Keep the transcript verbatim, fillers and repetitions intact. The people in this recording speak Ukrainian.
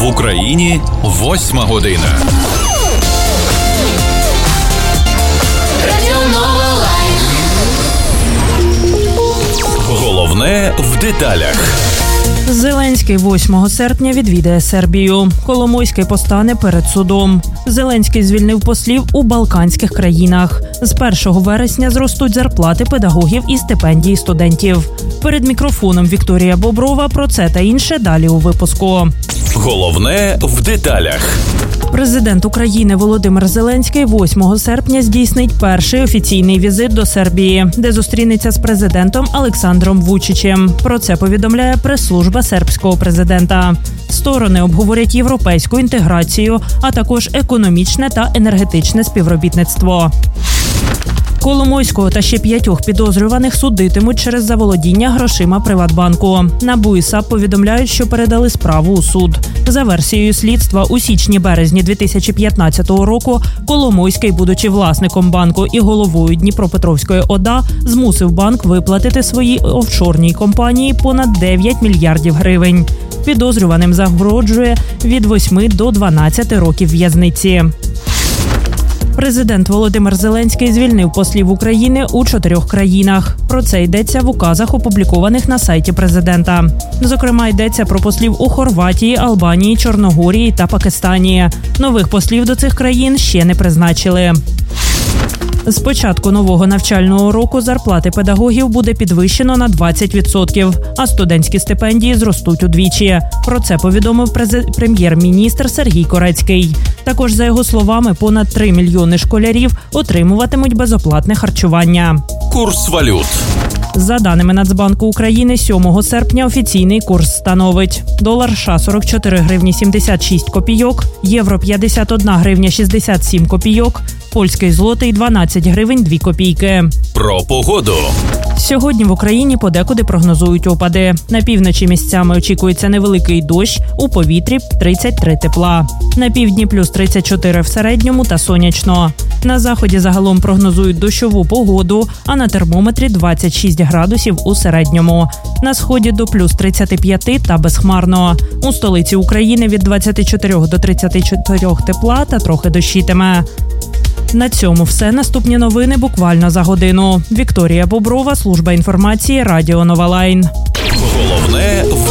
В Україні восьма година. Головне в деталях. Зеленський восьмого серпня відвідає Сербію. Коломойський постане перед судом. Зеленський звільнив послів у балканських країнах. З першого вересня зростуть зарплати педагогів і стипендії студентів. Перед мікрофоном Вікторія Боброва про це та інше далі у випуску. Головне в деталях. Президент України Володимир Зеленський восьмого серпня здійснить перший офіційний візит до Сербії, де зустрінеться з президентом Олександром Вучичем. Про це повідомляє прес-служба сербського президента. Сторони обговорять європейську інтеграцію, а також економічне та енергетичне співробітництво. Коломойського та ще п'ятьох підозрюваних судитимуть через заволодіння грошима Приватбанку. НАБУ і САП повідомляють, що передали справу у суд. За версією слідства, у січні-березні дві тисячі п'ятнадцятого року Коломойський, будучи власником банку і головою Дніпропетровської ОДА, змусив банк виплатити своїй офшорній компанії понад дев'ять мільярдів гривень. Підозрюваним загрожує від восьми до дванадцяти років в'язниці. Президент Володимир Зеленський звільнив послів України у чотирьох країнах. Про це йдеться в указах, опублікованих на сайті президента. Зокрема, йдеться про послів у Хорватії, Албанії, Чорногорії та Пакистані. Нових послів до цих країн ще не призначили. З початку нового навчального року зарплати педагогів буде підвищено на двадцять відсотків, а студентські стипендії зростуть удвічі. Про це повідомив през- прем'єр-міністр Сергій Корецький. Також, за його словами, понад три мільйони школярів отримуватимуть безоплатне харчування. Курс валют. За даними Нацбанку України, сьомого серпня офіційний курс становить: долар США – сорок чотири гривні сімдесят шість копійок, євро – п'ятдесят одна гривня шістдесят сім копійок, польський злотий – дванадцять гривень дві копійки. Про погоду. Сьогодні в Україні подекуди прогнозують опади. На півночі місцями очікується невеликий дощ, у повітрі тридцять три тепла. На півдні плюс тридцять чотири в середньому та сонячно. На заході загалом прогнозують дощову погоду, а на термометрі двадцять шість градусів у середньому. На сході до плюс тридцять п'ять та безхмарно. У столиці України від двадцяти чотирьох до тридцяти чотирьох тепла та трохи дощитиме. На цьому все. Наступні новини буквально за годину. Вікторія Боброва, служба інформації, Радіо Нова Лайн. Головне в